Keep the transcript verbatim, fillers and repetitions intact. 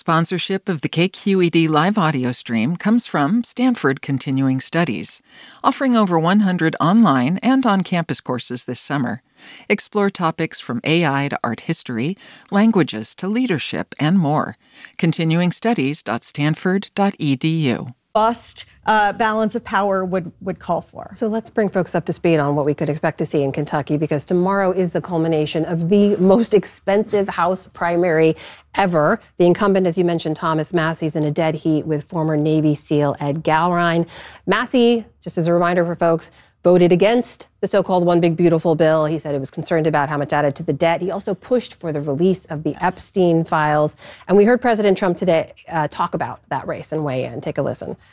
Sponsorship of the K Q E D live audio stream comes from Stanford Continuing Studies, offering over one hundred online and on-campus courses this summer. Explore topics from A I to art history, languages to leadership, and more. continuing studies dot stanford dot e d u. Bust uh, balance of power would, would call for. So let's bring folks up to speed on what we could expect to see in Kentucky, because tomorrow is the culmination of the most expensive House primary ever. The incumbent, as you mentioned, Thomas Massie, is in a dead heat with former Navy SEAL Ed Galrein. Massie, just as a reminder for folks, voted against the so-called One Big Beautiful bill. He said he was concerned about how much added to the debt. He also pushed for the release of the yes. Epstein files. And we heard President Trump today uh, talk about that race and weigh in. Take a listen.